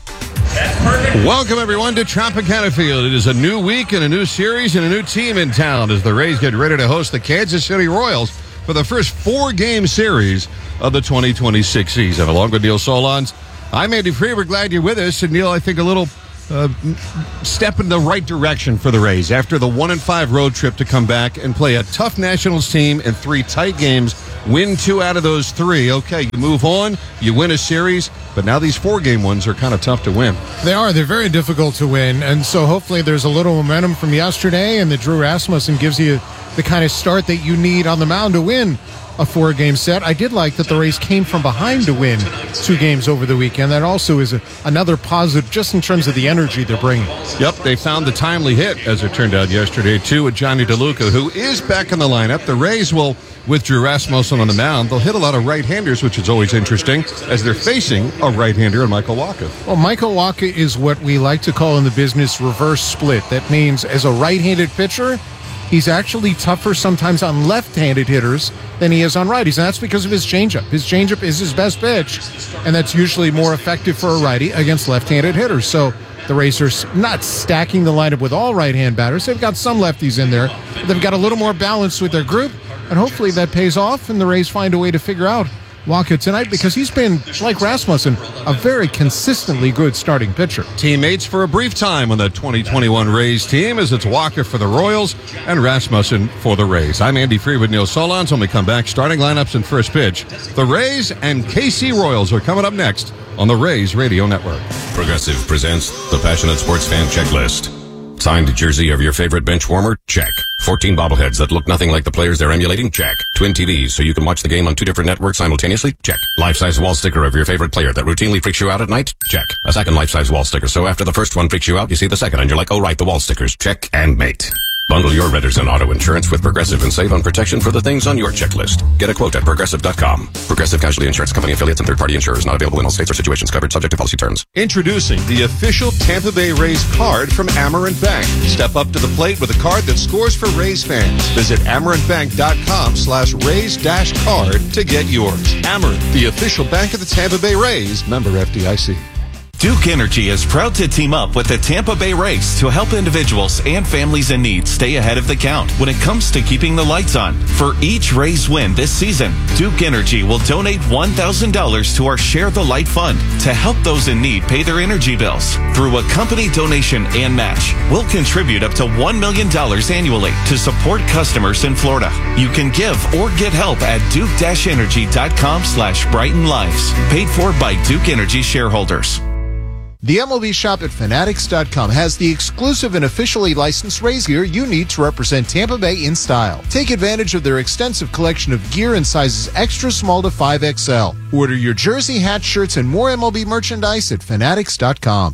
Welcome, everyone, to Tropicana Field. It is a new week and a new series and a new team in town as the Rays get ready to host the Kansas City Royals for the first four-game series of the twenty twenty-six season. Along with Neil Solondz, I'm Andy Freed. We're glad you're with us. And, Neil, I think a little uh, step in the right direction for the Rays after the one and five road trip to come back and play a tough Nationals team in three tight games, win two out of those three. Okay, you move on, you win a series, but now these four-game ones are kind of tough to win. They are. They're very difficult to win, and so hopefully there's a little momentum from yesterday, and that Drew Rasmussen gives you the kind of start that you need on the mound to win a four-game set. I did like that the Rays came from behind to win two games over the weekend. That also is a, another positive just in terms of the energy they're bringing. Yep, they found the timely hit, as it turned out yesterday, too, with Johnny DeLuca, who is back in the lineup. The Rays will, with Drew Rasmussen on the mound, they'll hit a lot of right-handers, which is always interesting, as they're facing a right-hander in Michael Wacha. Well, Michael Wacha is what we like to call in the business reverse split. That means as a right-handed pitcher, he's actually tougher sometimes on left-handed hitters than he is on righties, and that's because of his changeup. His changeup is his best pitch, and that's usually more effective for a righty against left-handed hitters. So the Rays are not stacking the lineup with all right-hand batters. They've got some lefties in there. But they've got a little more balance with their group, and hopefully that pays off, and the Rays find a way to figure out Wacha tonight, because he's been, like Rasmussen, a very consistently good starting pitcher. Teammates for a brief time on the twenty twenty-one Rays team, as it's Wacha for the Royals and Rasmussen for the Rays. I'm Andy Freed with Neil Solondz. When we come back, starting lineups and first pitch. The Rays and K C Royals are coming up next on the Rays Radio Network. Progressive presents the Passionate Sports Fan Checklist. Signed jersey of your favorite bench warmer? Check. fourteen bobbleheads that look nothing like the players they're emulating? Check. Twin T Vs so you can watch the game on two different networks simultaneously? Check. Life-size wall sticker of your favorite player that routinely freaks you out at night? Check. A second life-size wall sticker, so after the first one freaks you out, you see the second and you're like, oh right, the wall stickers. Check and mate. Bundle your renters and auto insurance with Progressive and save on protection for the things on your checklist. Get a quote at Progressive dot com. Progressive Casualty Insurance Company affiliates and third-party insurers not available in all states or situations covered, subject to policy terms. Introducing the official Tampa Bay Rays card from Amerant Bank. Step up to the plate with a card that scores for Rays fans. Visit Amerant Bank dot com slash Rays dash card to get yours. Amerant, the official bank of the Tampa Bay Rays. Member F D I C. Duke Energy is proud to team up with the Tampa Bay Rays to help individuals and families in need stay ahead of the count when it comes to keeping the lights on. For each Rays win this season, Duke Energy will donate one thousand dollars to our Share the Light Fund to help those in need pay their energy bills. Through a company donation and match, we'll contribute up to one million dollars annually to support customers in Florida. You can give or get help at duke dash energy dot com slash brighten lives. Paid for by Duke Energy shareholders. The M L B shop at Fanatics dot com has the exclusive and officially licensed Rays gear you need to represent Tampa Bay in style. Take advantage of their extensive collection of gear in sizes extra small to five X L. Order your jersey, hat, shirts, and more M L B merchandise at Fanatics dot com.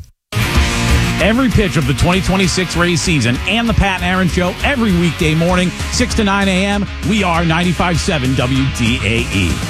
Every pitch of the twenty twenty-six Rays season and the Pat and Aaron Show every weekday morning, six to nine a.m. We are ninety-five point seven W D A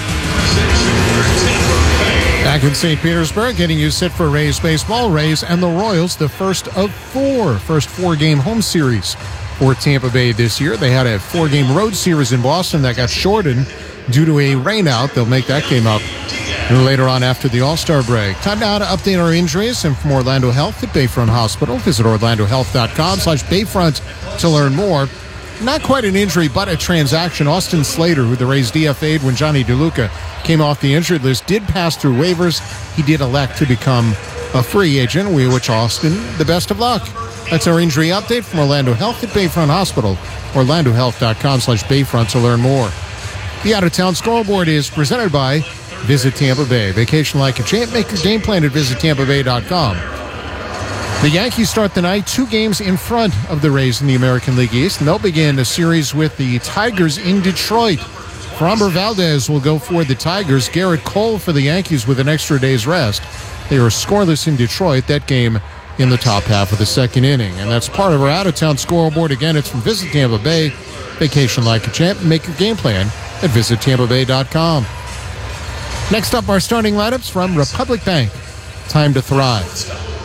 E. Back in Saint Petersburg, getting you set for Rays baseball. Rays and the Royals, the first of four, first four-game home series for Tampa Bay this year. They had a four-game road series in Boston that got shortened due to a rainout. They'll make that game up later on after the All-Star break. Time now to update our injuries, and from Orlando Health at Bayfront Hospital, visit orlando health dot com slash Bayfront to learn more. Not quite an injury, but a transaction. Austin Slater, who the Rays D F A'd when Johnny DeLuca came off the injured list, did pass through waivers. He did elect to become a free agent. We wish Austin the best of luck. That's our injury update from Orlando Health at Bayfront Hospital. orlando health dot com slash Bayfront to learn more. The Out-of-Town Scoreboard is presented by Visit Tampa Bay. Vacation like a champ. Make your game plan at visit tampa bay dot com. The Yankees start the night two games in front of the Rays in the American League East, and they'll begin a series with the Tigers in Detroit. Framber Valdez will go for the Tigers. Garrett Cole for the Yankees with an extra day's rest. They are scoreless in Detroit. That game in the top half of the second inning. And that's part of our out-of-town scoreboard. Again, it's from Visit Tampa Bay. Vacation like a champ. Make your game plan at visit tampa bay dot com. Next up, our starting lineups from Republic Bank. Time to thrive.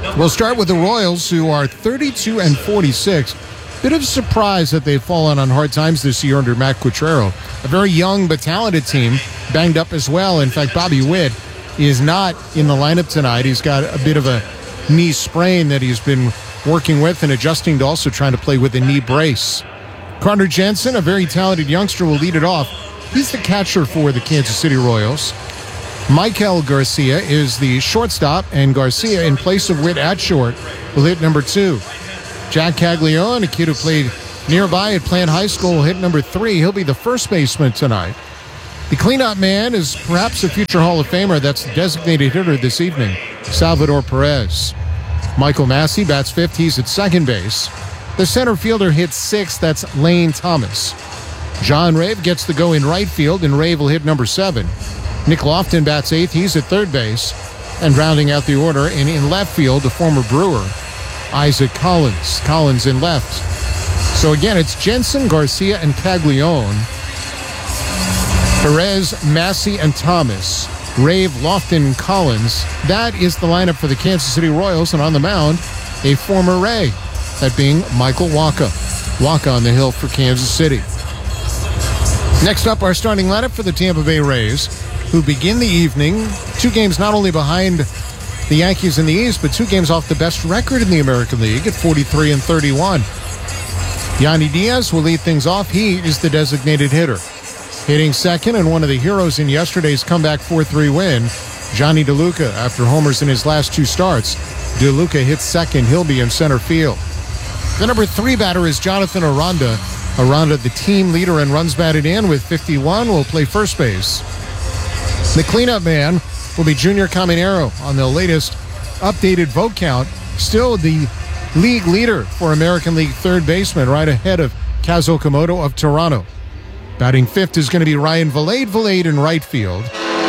We'll start with the Royals, who are thirty-two and forty-six. Bit of surprise that they've fallen on hard times this year under Matt Quatrero. A very young but talented team, banged up as well. In fact, Bobby Witt is not in the lineup tonight. He's got a bit of a knee sprain that he's been working with and adjusting to, also trying to play with a knee brace. Carter Jensen, a very talented youngster, will lead it off. He's the catcher for the Kansas City Royals. Michael Garcia is the shortstop, and Garcia, in place of Witt at short, will hit number two. Jack Caglione, a kid who played nearby at Plant High School, will hit number three. He'll be the first baseman tonight. The cleanup man is perhaps a future Hall of Famer. That's the designated hitter this evening, Salvador Perez. Michael Massey bats fifth. He's at second base. The center fielder hits sixth. That's Lane Thomas. John Rave gets the go in right field, and Rave will hit number seven. Nick Lofton bats eighth. He's at third base. And rounding out the order, and in left field, the former Brewer, Isaac Collins. Collins in left. So again, it's Jensen, Garcia, and Caglione. Perez, Massey, and Thomas. Rave, Lofton, Collins. That is the lineup for the Kansas City Royals. And on the mound, a former Ray, that being Michael Wacha. Wacha on the hill for Kansas City. Next up, our starting lineup for the Tampa Bay Rays, who begin the evening two games not only behind the Yankees in the East, but two games off the best record in the American League at forty-three and thirty-one. Yandy Diaz will lead things off. He is the designated hitter. Hitting second, and one of the heroes in yesterday's comeback four three win, Johnny DeLuca. After homers in his last two starts, DeLuca hits second. He'll be in center field. The number three batter is Jonathan Aranda. Aranda, the team leader in runs batted in with fifty-one, will play first base. The cleanup man will be Junior Caminero on the latest updated vote count. Still the league leader for American League third baseman, right ahead of Kaz Okamoto of Toronto. Batting fifth is going to be Ryan Vilade. Vilade in right field.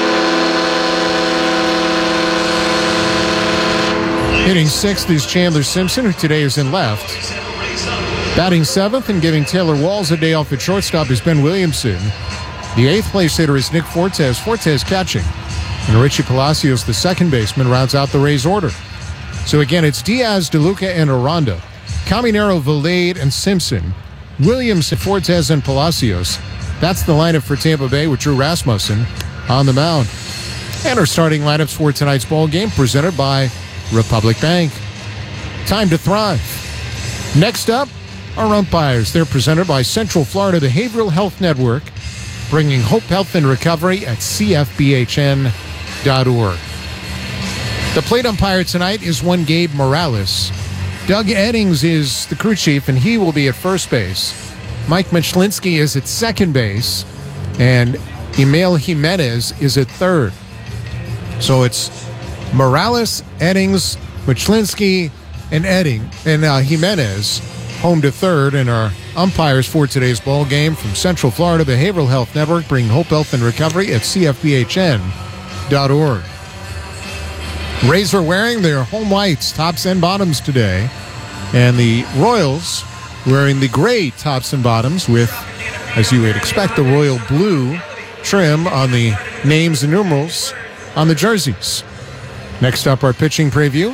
Hitting sixth is Chandler Simpson, who today is in left. Batting seventh and giving Taylor Walls a day off at shortstop is Ben Williamson. The eighth place hitter is Nick Fortes. Fortes catching. And Richie Palacios, the second baseman, rounds out the Rays order. So again, it's Diaz, DeLuca, and Aranda. Caminero, Vilade, and Simpson. Williams, Fortes, and Palacios. That's the lineup for Tampa Bay with Drew Rasmussen on the mound. And our starting lineups for tonight's ball game presented by Republic Bank. Time to thrive. Next up, our umpires. They're presented by Central Florida Behavioral Health Network, bringing hope, health, and recovery at C F B H N dot org. The plate umpire tonight is one Gabe Morales. Doug Eddings is the crew chief, and he will be at first base. Mike Mechlinski is at second base, and Emil Jimenez is at third. So it's Morales, Eddings, Mechlinski, and Edding, and uh, Jimenez home to third, and our umpires for today's ball game from Central Florida Behavioral Health Network, bringing hope, health, and recovery at C F B H N dot org. Rays are wearing their home whites, tops and bottoms today, and the Royals wearing the gray tops and bottoms with, as you would expect, the royal blue trim on the names and numerals on the jerseys. Next up, our pitching preview.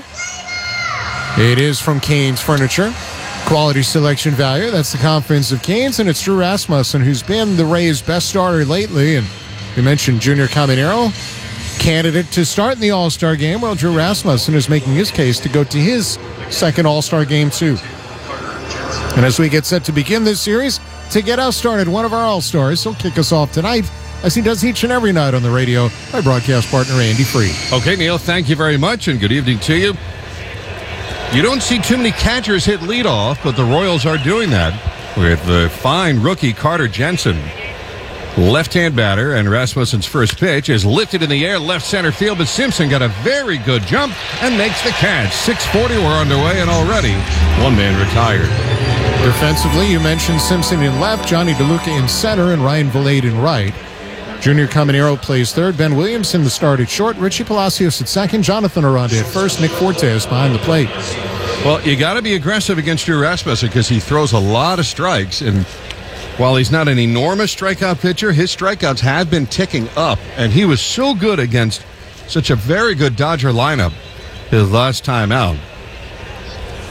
It is from Canes Furniture. Quality selection value. That's the confidence of Canes, and it's Drew Rasmussen, who's been the Rays' best starter lately. And we mentioned Junior Caminero, candidate to start in the All-Star game. Well, Drew Rasmussen is making his case to go to his second All-Star game, too. And as we get set to begin this series, to get us started, one of our All-Stars, he'll kick us off tonight, as he does each and every night on the radio, my broadcast partner, Andy Freed. Okay, Neil, thank you very much, and good evening to you. You don't see too many catchers hit leadoff, but the Royals are doing that with the fine rookie Carter Jensen. Left-hand batter, and Rasmussen's first pitch is lifted in the air, left center field, but Simpson got a very good jump and makes the catch. six forty, we're underway, and already one man retired. Defensively, you mentioned Simpson in left, Johnny DeLuca in center, and Ryan Vilade in right. Junior Caminero plays third, Ben Williamson the start at short, Richie Palacios at second, Jonathan Aranda at first, Nick Fortes behind the plate. Well, you got to be aggressive against Drew Rasmussen because he throws a lot of strikes, and while he's not an enormous strikeout pitcher, his strikeouts have been ticking up, and he was so good against such a very good Dodger lineup his last time out.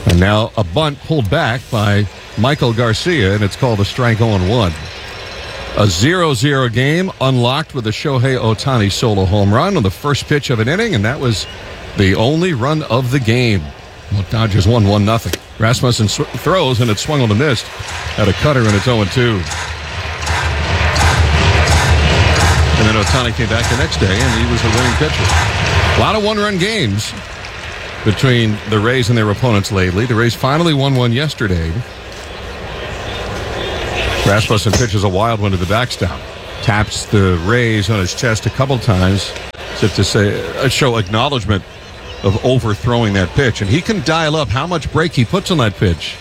And now a bunt pulled back by Michael Garcia, and it's called a strike oh and one. A zero zero game unlocked with a Shohei Ohtani solo home run on the first pitch of an inning, and that was the only run of the game. Well, Dodgers won one nothing. Rasmussen sw- throws, and it swung on the mist at a cutter, and it's oh and two. And then Ohtani came back the next day, and he was a winning pitcher. A lot of one-run games between the Rays and their opponents lately. The Rays finally won one yesterday. Rasmussen pitches a wild one to the backstop. Taps the Rays on his chest a couple times as if to say, uh, show acknowledgement of overthrowing that pitch. And he can dial up how much break he puts on that pitch.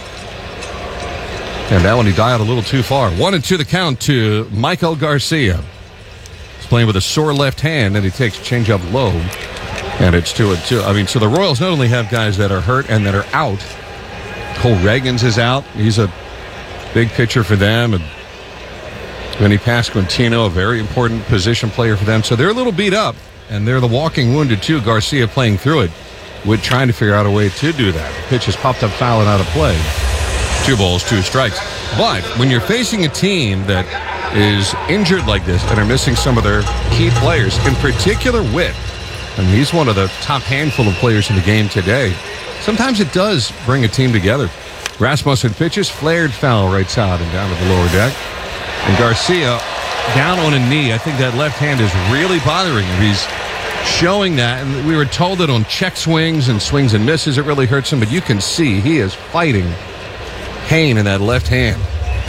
And that one he dialed a little too far. One and two the count to Michael Garcia. He's playing with a sore left hand, and he takes changeup low. And it's two and two. I mean, so the Royals not only have guys that are hurt and that are out. Cole Reagans is out. He's a big pitcher for them. And Vinny Pasquantino, a very important position player for them. So they're a little beat up, and they're the walking wounded, too. Garcia playing through it with trying to figure out a way to do that. The pitch has popped up foul and out of play. Two balls, two strikes. But when you're facing a team that is injured like this and are missing some of their key players, in particular Witt, and he's one of the top handful of players in the game today, sometimes it does bring a team together. Rasmussen pitches, flared foul right side and down to the lower deck. And Garcia down on a knee. I think that left hand is really bothering him. He's showing that, and we were told that on check swings and swings and misses it really hurts him, but you can see he is fighting pain in that left hand.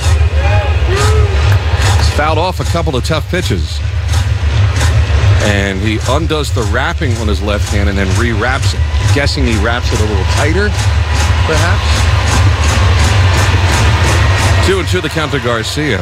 He's fouled off a couple of tough pitches. And he undoes the wrapping on his left hand and then re-wraps it. Guessing he wraps it a little tighter, perhaps. Two and two the count to Garcia.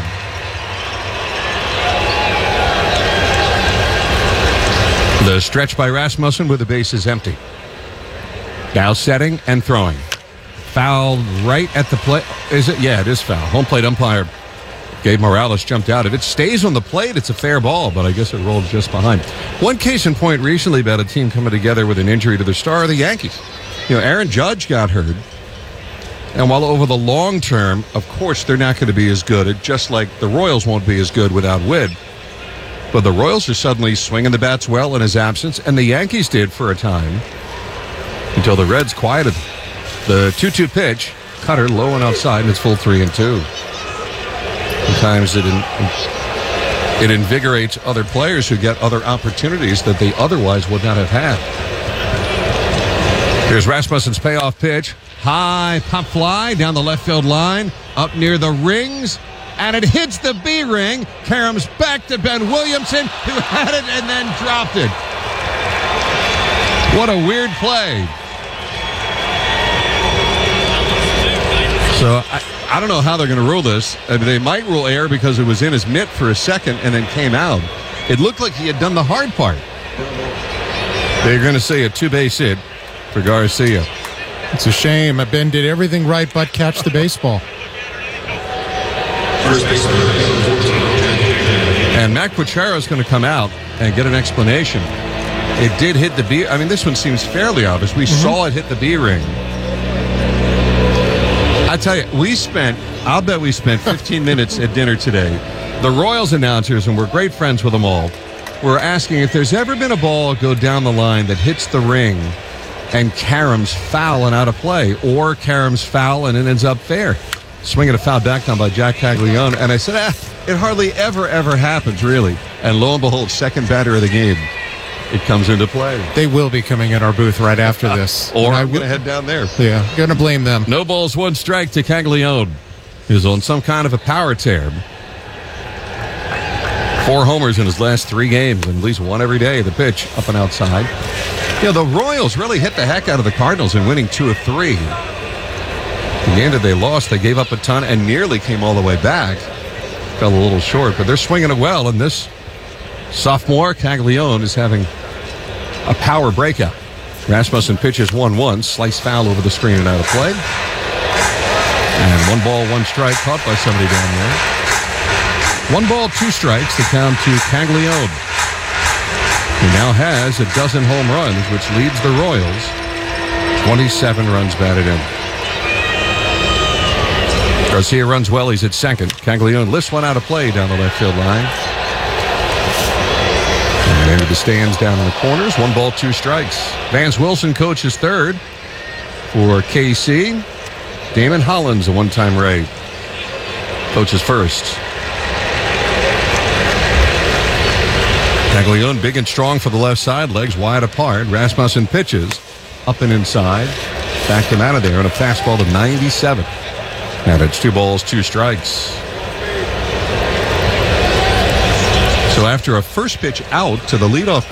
The stretch by Rasmussen with the bases empty. Now setting and throwing. Fouled right at the plate. Is it? Yeah, it is foul. Home plate umpire Gabe Morales jumped out. If it stays on the plate, it's a fair ball, but I guess it rolled just behind. One case in point recently about a team coming together with an injury to their star are the Yankees. You know, Aaron Judge got hurt. And while over the long term, of course, they're not going to be as good, just like the Royals won't be as good without Witt. But the Royals are suddenly swinging the bats well in his absence, and the Yankees did for a time until the Reds quieted them. The two two pitch, cutter low and outside, and it's full three and two. Sometimes it in, it invigorates other players who get other opportunities that they otherwise would not have had. Here's Rasmussen's payoff pitch. High pop fly down the left field line, up near the rings, and it hits the B ring. Karams back to Ben Williamson, who had it and then dropped it. What a weird play. So I, I don't know how they're going to rule this. I mean, they might rule error because it was in his mitt for a second and then came out. It looked like he had done the hard part. They're going to say a two-base hit for Garcia. It's a shame. Ben did everything right but catch the baseball. And Mac Quacharo is going to come out and get an explanation. It did hit the B. I mean, this one seems fairly obvious. We mm-hmm. saw it hit the B ring. I tell you, we spent, I'll bet we spent fifteen minutes at dinner today. The Royals announcers, and we're great friends with them all, were asking if there's ever been a ball go down the line that hits the ring and Karams foul and out of play, or Karams foul and it ends up fair. Swinging a foul back down by Jack Caglione. And I said, ah, it hardly ever, ever happens, really. And lo and behold, second batter of the game, it comes into play. They will be coming in our booth right after this. or and I'm going to head down there. Yeah, going to blame them. No balls, one strike to Caglione, who's on some kind of a power tear. Four homers in his last three games, and at least one every day. The pitch up and outside. You know, the Royals really hit the heck out of the Cardinals in winning two of three. In the end, they lost. They gave up a ton and nearly came all the way back. Fell a little short, but they're swinging it well, and this sophomore, Caglione, is having a power breakout. Rasmussen pitches one one, slice foul over the screen and out of play. And one ball, one strike, caught by somebody down there. One ball, two strikes, the count to Caglione. He now has a dozen home runs, which leads the Royals twenty-seven runs batted in. Garcia runs well. He's at second. Caglione lifts one out of play down the left field line. And into the stands down in the corners. One ball, two strikes. Vance Wilson coaches third for K C. Damon Hollins, a one-time Ray, coaches first. Caglione big and strong for the left side. Legs wide apart. Rasmussen pitches up and inside. Backed him out of there on a fastball to ninety-seven. Now that's two balls, two strikes. So after a first pitch out to the leadoff